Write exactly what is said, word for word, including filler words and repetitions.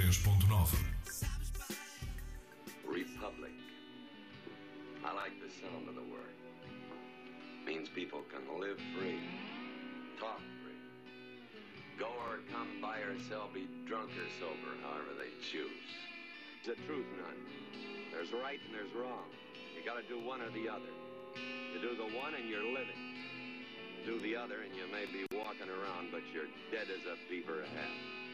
dez ponto nove. Republic. I like the sound of the word. Means people can live free, talk free, go or come, buy or sell, be drunk or sober, however they choose. The truth, none. There's right and there's wrong. You gotta do one or the other. You do the one and you're living. You do the other and you may be walking around, but you're dead as a beaver hat.